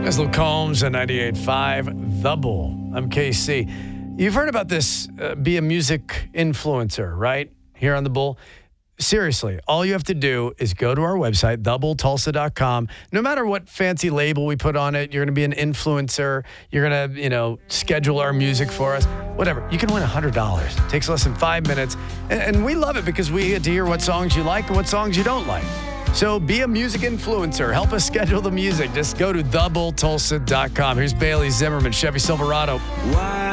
That's Luke Combs at 98.5 The Bull. I'm KC. You've heard about this, be a music influencer, right? Here on The Bull. Seriously, all you have to do is go to our website, thebulltulsa.com. No matter what fancy label we put on it, you're going to be an influencer. You're going to, schedule our music for us. Whatever. You can win $100. It takes less than 5 minutes. And we love it because we get to hear what songs you like and what songs you don't like. So be a music influencer. Help us schedule the music. Just go to thebulltulsa.com. Here's Bailey Zimmerman, Chevy Silverado.